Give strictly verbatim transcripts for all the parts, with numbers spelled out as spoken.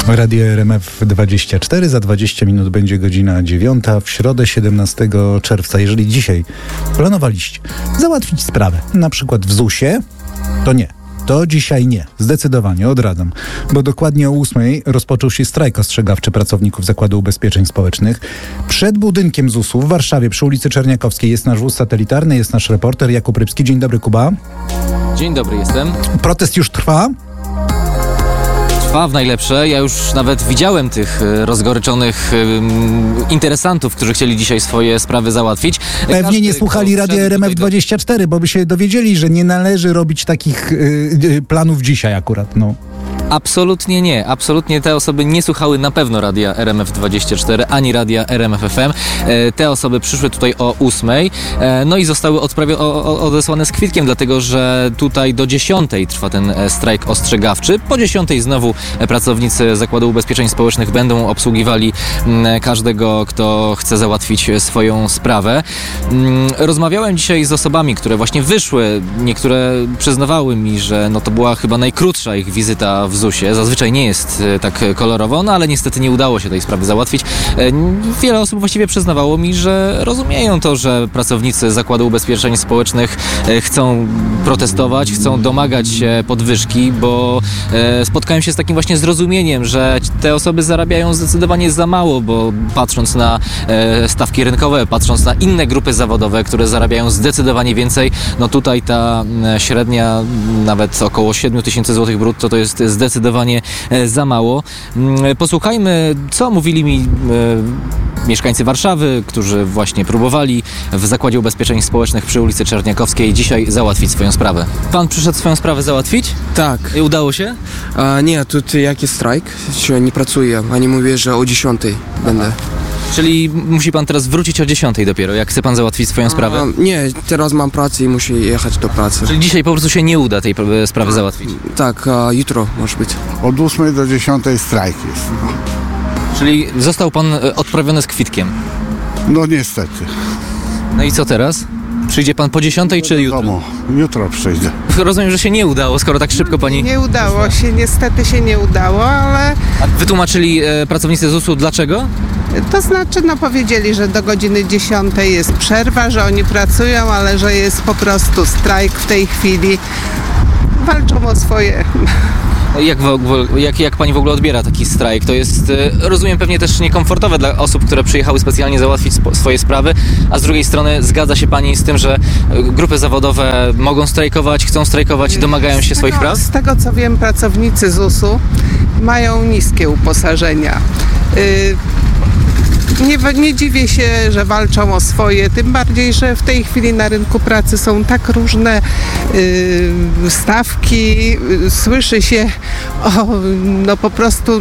Radio R M F dwadzieścia cztery, za dwadzieścia minut będzie godzina dziewiąta, w środę siedemnastego czerwca. Jeżeli dzisiaj planowaliście załatwić sprawę, na przykład w zusie, to nie. To dzisiaj nie. Zdecydowanie odradzam. Bo dokładnie o ósmej rozpoczął się strajk ostrzegawczy pracowników Zakładu Ubezpieczeń Społecznych. Przed budynkiem zusu w Warszawie przy ulicy Czerniakowskiej jest nasz wóz satelitarny, jest nasz reporter Jakub Rybski. Dzień dobry, Kuba. Dzień dobry, jestem. Protest już trwa? Trwa w najlepsze. Ja już nawet widziałem tych rozgoryczonych interesantów, którzy chcieli dzisiaj swoje sprawy załatwić. Pewnie Każdy, nie słuchali Radia R M F dwadzieścia cztery, bo by się dowiedzieli, że nie należy robić takich yy, planów dzisiaj akurat, no. Absolutnie nie. Absolutnie te osoby nie słuchały na pewno Radia R M F dwadzieścia cztery, ani Radia R M F F M. E, te osoby przyszły tutaj o ósmej, e, no i zostały odprawi- o, o, odesłane z kwitkiem, dlatego że tutaj do dziesiątej trwa ten strajk ostrzegawczy. Po dziesiątej znowu pracownicy Zakładu Ubezpieczeń Społecznych będą obsługiwali m, każdego, kto chce załatwić swoją sprawę. M, rozmawiałem dzisiaj z osobami, które właśnie wyszły. Niektóre przyznawały mi, że no to była chyba najkrótsza ich wizyta w zusie. Zazwyczaj nie jest e, tak kolorowo, no ale niestety nie udało się tej sprawy załatwić. E, wiele osób właściwie przyznawało mi, że rozumieją to, że pracownicy Zakładu Ubezpieczeń Społecznych e, chcą protestować, chcą domagać się podwyżki, bo e, spotkałem się z takim właśnie zrozumieniem, że te osoby zarabiają zdecydowanie za mało, bo patrząc na e, stawki rynkowe, patrząc na inne grupy zawodowe, które zarabiają zdecydowanie więcej, no tutaj ta e, średnia nawet około siedem tysięcy złotych brutto to jest zdecydowanie zdecydowanie za mało. Posłuchajmy, co mówili mi e, mieszkańcy Warszawy, którzy właśnie próbowali w Zakładzie Ubezpieczeń Społecznych przy ulicy Czerniakowskiej dzisiaj załatwić swoją sprawę. Pan przyszedł swoją sprawę załatwić? Tak. I udało się? A, nie, тут jaki strajk, że nie pracuję. Oni mówią, że o dziesiątej będę. Czyli musi pan teraz wrócić o dziesiątej dopiero, jak chce pan załatwić swoją sprawę? A, nie, teraz mam pracę i muszę jechać do pracy. Czyli dzisiaj po prostu się nie uda tej sprawy załatwić? Tak, a jutro może być. Od ósmej do dziesiątej strajk jest. Czyli został pan odprawiony z kwitkiem? No niestety. No i co teraz? Przyjdzie pan po dziesiątej czy jutro? Domu. Jutro przyjdę. Rozumiem, że się nie udało, skoro tak szybko pani... Nie udało się, niestety się nie udało, ale... A wytłumaczyli e, pracownicy zusu dlaczego? To znaczy, no powiedzieli, że do godziny dziesiątej jest przerwa, że oni pracują, ale że jest po prostu strajk w tej chwili. Walczą o swoje... Jak, w, jak, jak pani w ogóle odbiera taki strajk? To jest, rozumiem, pewnie też niekomfortowe dla osób, które przyjechały specjalnie załatwić spo, swoje sprawy, a z drugiej strony zgadza się pani z tym, że grupy zawodowe mogą strajkować, chcą strajkować i domagają się z swoich tego, praw? Z tego co wiem, pracownicy zusu mają niskie uposażenia. Y- Nie, nie dziwię się, że walczą o swoje, tym bardziej, że w tej chwili na rynku pracy są tak różne y, stawki, y, słyszy się o no po prostu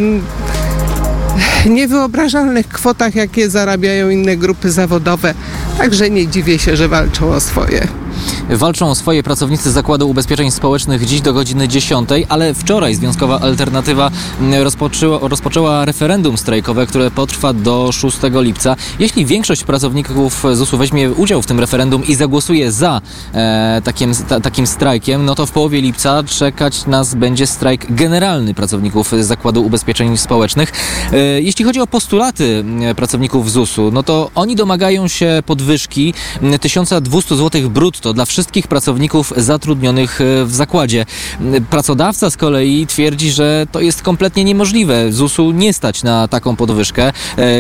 niewyobrażalnych kwotach, jakie zarabiają inne grupy zawodowe, także nie dziwię się, że walczą o swoje. Walczą o swoje pracownicy Zakładu Ubezpieczeń Społecznych dziś do godziny dziesiątej, ale wczoraj Związkowa Alternatywa rozpoczęła, rozpoczęła referendum strajkowe, które potrwa do szóstego lipca. Jeśli większość pracowników zusu weźmie udział w tym referendum i zagłosuje za e, takim, ta, takim strajkiem, no to w połowie lipca czekać nas będzie strajk generalny pracowników Zakładu Ubezpieczeń Społecznych. E, jeśli chodzi o postulaty pracowników zusu, no to oni domagają się podwyżki tysiąc dwieście złotych brutto dla wszystkich pracowników zatrudnionych w zakładzie. Pracodawca z kolei twierdzi, że to jest kompletnie niemożliwe. zusu nie stać na taką podwyżkę.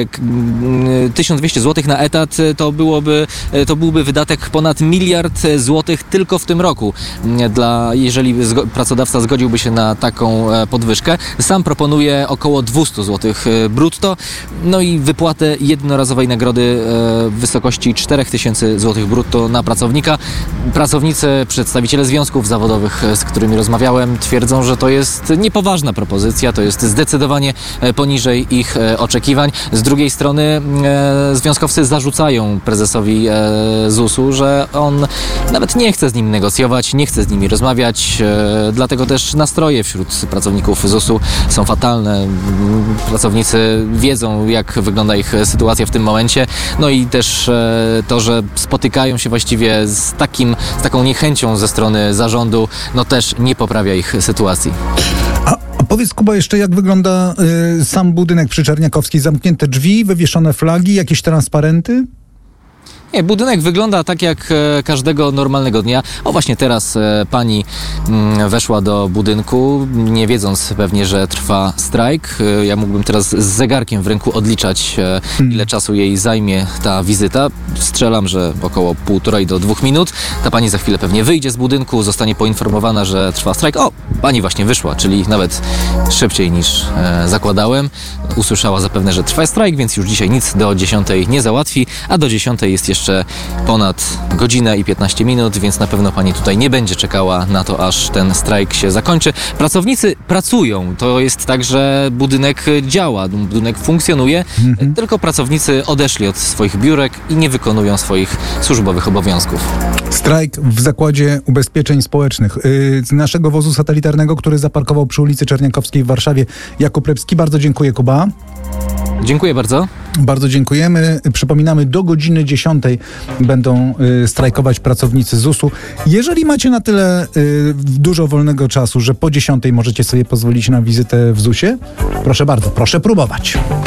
tysiąc dwieście złotych na etat to byłoby, to byłby wydatek ponad miliard złotych tylko w tym roku. Dla, jeżeli zgo- pracodawca zgodziłby się na taką podwyżkę. Sam proponuje około dwieście złotych brutto, no i wypłatę jednorazowej nagrody w wysokości cztery tysiące złotych brutto na pracownika. Pracownicy, przedstawiciele związków zawodowych, z którymi rozmawiałem, twierdzą, że to jest niepoważna propozycja, to jest zdecydowanie poniżej ich oczekiwań. Z drugiej strony e, związkowcy zarzucają prezesowi e, zusu, że on nawet nie chce z nimi negocjować, nie chce z nimi rozmawiać, e, dlatego też nastroje wśród pracowników zusu są fatalne. Pracownicy wiedzą, jak wygląda ich sytuacja w tym momencie, no i też e, to, że spotykają się właściwie z takim, z taką niechęcią ze strony zarządu, no też nie poprawia ich sytuacji. A Powiedz, Kuba, jeszcze jak wygląda y, sam budynek przy Czerniakowskiej? Zamknięte drzwi, wywieszone flagi, jakieś transparenty? Nie, budynek wygląda tak jak e, każdego normalnego dnia. O, właśnie teraz e, pani mm, weszła do budynku, nie wiedząc pewnie, że trwa strajk. E, ja mógłbym teraz z zegarkiem w ręku odliczać, e, hmm. ile czasu jej zajmie ta wizyta. Strzelam, że około półtorej do dwóch minut. Ta pani za chwilę pewnie wyjdzie z budynku, zostanie poinformowana, że trwa strajk. O, pani właśnie wyszła, czyli nawet szybciej niż e, zakładałem. Usłyszała zapewne, że trwa strajk, więc już dzisiaj nic do dziesiątej nie załatwi, a do dziesiątej jest jeszcze jeszcze ponad godzinę i piętnaście minut, więc na pewno pani tutaj nie będzie czekała na to, aż ten strajk się zakończy. Pracownicy pracują. To jest tak, że budynek działa, budynek funkcjonuje, mhm. tylko pracownicy odeszli od swoich biurek i nie wykonują swoich służbowych obowiązków. Strajk w Zakładzie Ubezpieczeń Społecznych. Yy, z naszego wozu satelitarnego, który zaparkował przy ulicy Czerniakowskiej w Warszawie, Jakub Rybski. Bardzo dziękuję, Kuba. Dziękuję bardzo. Bardzo dziękujemy. Przypominamy, do godziny dziesiątej będą y, strajkować pracownicy zusu. Jeżeli macie na tyle y, dużo wolnego czasu, że po dziesiątej możecie sobie pozwolić na wizytę w zusie, proszę bardzo, proszę próbować.